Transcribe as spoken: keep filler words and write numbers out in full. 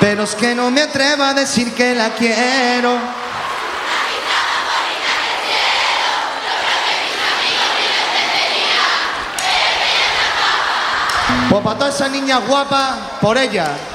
pero es que no me atrevo a decir que la quiero. Pues para todas esas niñas guapas, por ella.